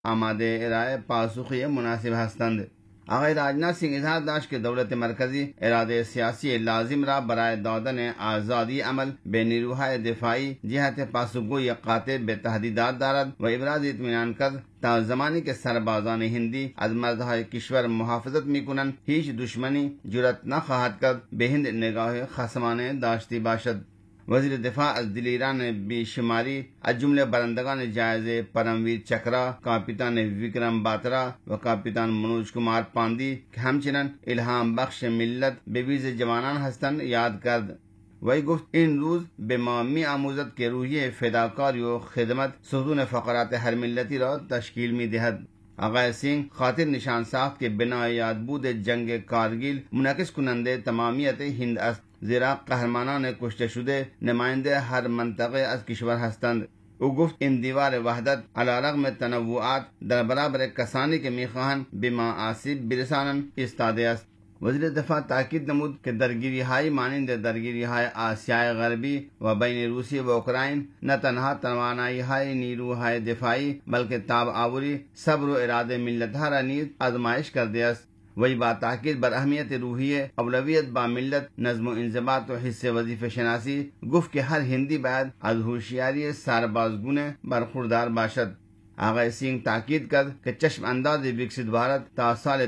आमादे इराए पासुखी मुनासिब हस्तंद। आगे राजनाथ सिंह इजहार दाश के दौलत मरकजी इरादे सियासी लाजिम रा बराए दौदन आज़ादी अमल बेनिरूहा दिफाई जिहत पासुगोई काते बेतहदीदात दारद व इबराज इत्मीनान कर ता जमानी के सरबाजान हिंदी आज मर्दहाय किश्वर मुहाफजत मिकुनन हीच दुश्मनी जुरत न खहात कर बेहिंद निगाह खसमाने दाश्ती बाशद। वजीर दिफा अजदिलीरा ने बेशुमारी अजुमले बरंदगान जायजे परमवीर चक्रा, कापितान विक्रम बात्रा व कापितान मनोज कुमार पांदी हमचनन इल्हाम बख्श मिल्लत बेवीज जवानान हस्तन याद करद। वही गुफ्त इन रोज बेमामी आमूजत के रूहिए फिदाकारियो खिदमत सुजून फ़क़रात हर मिल्लती रा तश्कील में देहद। आगाय सिंह खातिर निशान साख्त के बिना याद बूद जंग कारगिल मुनकिस कुनंदे तमामियत हिंद अस्त ज़रा कहरमाना ने कुश्ते शुदे नुमाइंदे हर मंतक़े अज किश्वर हस्तंद। उगुफ्त इन दीवार वहदत अलारग में तनव्वुआत दर बराबर कसानी के मीखान बिमा आसिब बिरसानन इस्तादे अस्त। वज़ीर दफ़ा ताकीद नमूद के दरगिरी हाई मानिंद दरगिरी हाई आसियाई गरबी व बैन रूसी व उक्राइन न तनहा तवानाई हाई नीरू हाई दिफाई बल्कि ताब आवरी सब्र इरादे मिल्लत हरा नीत आजमाइश कर दियस। वही बात ताकीद बर अहमियत रूहिए अवलवियत बा मिल्लत नज़्म इंज़बात व हिस्से वजीफ़े शनासी गुफ्त के हर हिंदी बाद आज होशियारी सारबाज गुने बरखुरदार बाशद। आगा सिंह ताकीद कर के चश्म अंदाज विकसित भारत ता साल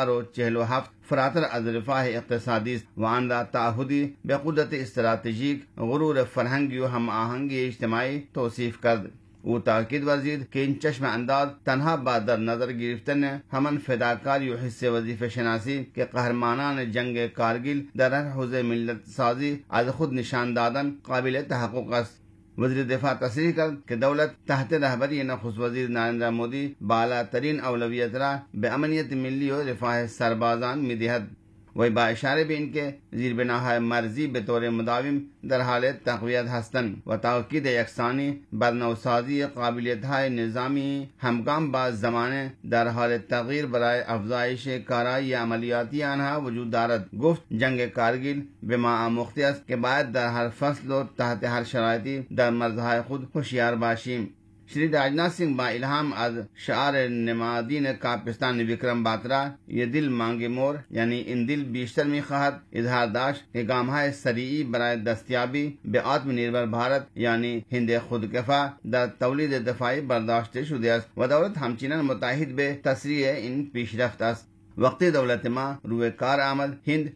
2047 फरातर अजरफा इक़्तिसादी वान रा ताहुदी बेकुदरत स्ट्राटेजिक गुरूर फरहंगी हम आहंगी इज्तिमाई तौसीफ कर। वो ताकीद वर्जीद के इन चश्म अंदाज तनहा बादर नजर गिरफ्तन हमन फिदाकारी हिस्से वजीफे शनासी के कहरमानान जंग कारगिल दरहर हुज़े मिल्लत साजी आज खुद निशान दादन काबिल तहक़्क़ुक़ अस्त। वज़ीर दिफा तस्रीह कर के दौलत तहत रहबरी नखुस वजीर नरेंद्र मोदी बाला तरीन अवलवियत रा बेअमनियत मिली और रिफाह सरबाजान में देहद। वही बाइशारे भी इनके जीर बिना मर्जी बतौर मुदाविम दर हाल तक़वियत हस्तन व ताक़ीद यकसानी बरनौसाजी काबिलियत निज़ामी हमकाम बाज जमाने दर हाल तग़यीर बराए अफजाइश काराई अमलियाती आनहा वजूद दारद। गुफ्त जंग कारगिल बिमा मुख्तियस के बाद दर हर फसल और तहत हर शरायती दर मर्ज़हाय खुद होशियार बाशीम। श्री राजनाथ सिंह बा इल्हाम आज शार नमादीन कापिस्तान विक्रम बात्रा ये दिल मांगे मोर यानी इन दिल बीशतर में खहत इजहार दाश के गामहा सरीई बराए दस्तियाबी बे आत्मनिर्भर भारत यानी हिंद खुद कफा द तौलीद दफाई बर्दाश्त शुदस्त व दौलत हमचिनन मुताहिद बे तस्रीह इन पेशरफ्त अस्त। वक्ती दौलत माँ रुए कार आमद हिंद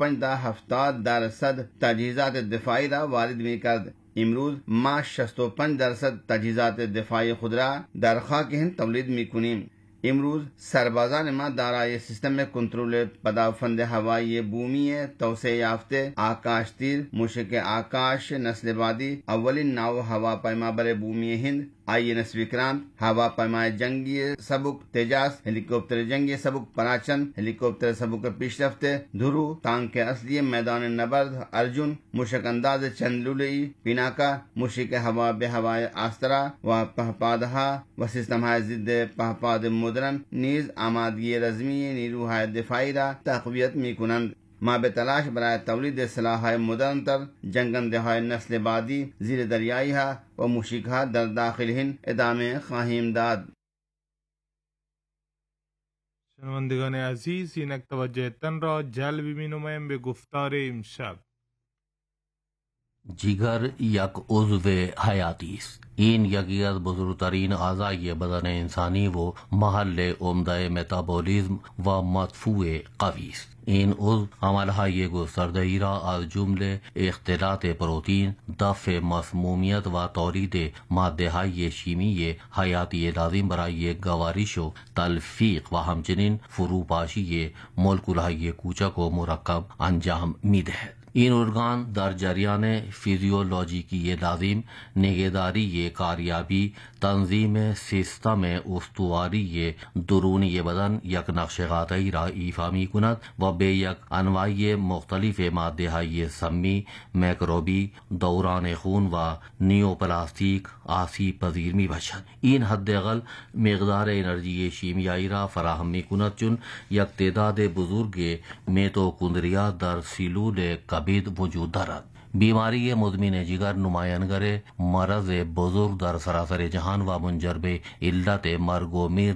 0.75% तजीज़ात दिफाई दा वारिद में करद। इमरूज माँ 65% तजीज़ात दिफाई खुदरा दरखा के हिंद तौलीद में कुनीम। इमरूज सरबाजान माँ दारा ये सिस्टम में कंट्रोल पदाफंद हवाई बूमी तोसे याफ्ते आकाश तीर मुशक आकाश नस्लबादी अवलिन नाव हवा पैमा बरे बूमी हिंद INS विक्रांत हवा पैमाए जंगी सबुक तेजास हेलीकॉप्टर जंगी सबुक पराचन हेलीकॉप्टर सबुक पेशरफ्ते धुरु तांग के असली मैदान नबर्द अर्जुन मुशक अंदाज चंदलुई पिनाका मुशिक हवा बेहवाए आस्तरा व पहपादहा व सिस्टम है जिद पहपाद मुदरन नीज आमादगी रजमी नीरूहा दिफाईरा तक़वियत मिकुनंद माँ बेतलाश बराए तौलीद सलाह मुदरन तर जंगन दहाय नस्ल बादी जीर दरियाई हा व मुशिका दर दाखिल हिंद इदामे खाहिम दाद। शनवंदगान अजीज इनक तवज्जो तन रा जल बिमिनुमयम बे गुफ्तार इमशब जिगर यक उज़्व हयातीस इन यकीकत बुजुर्गतरीन आज़ा ये बदन इंसानी वो महल उम्दा मेटाबॉलिज्म व मदफूए कवीस इन उज़्व अमलहा ये गो सरदईरा आज जुमले इख्तिलात प्रोटीन दफ़ मसमूमियत व तौरीद मादे ये शीमी ये हयाती लाजिम बरा ये गवारिशो तलफीक व हमचनिन फरूपाशी ये मोलकुला ये कूचा को मुरक्कब अंजाम मिद है। इन organ दर जरियान फिजियोलॉजी की ये लाजिम निगेदारी ये कारियाबी तंजीम सिस्टम उस्तुवारी ये दुरून ये बदन यक नक्शगातई रा ईफामी कुनत व बेयक अनवाई मुख्तलिफ मादे ये सम्मी मैक्रोबी दौरान खून व नियोप्लास्टिक आसी पजीरमी बचत इन हद्दगल मकदार एनर्जी ये शीमियाई रा फराहमी कुनत चुन यक तेदाद बुजुर्ग में तो कुंदरिया दर सिलूल कबीद वजूद दरद बीमारी मुजमिन जिगर नुमायन करे मरज बुजुर्ग दर सरासर जहान व मुंजर बे इल्लत मरगो मीर